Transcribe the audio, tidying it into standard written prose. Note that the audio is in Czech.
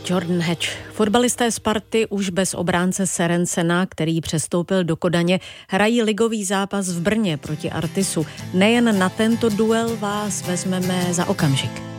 Jordan Hatch. Fotbalisté Sparty už bez obránce Serencena, který přestoupil do Kodaně, hrají ligový zápas v Brně proti Artisu. Nejen na tento duel vás vezmeme za okamžik.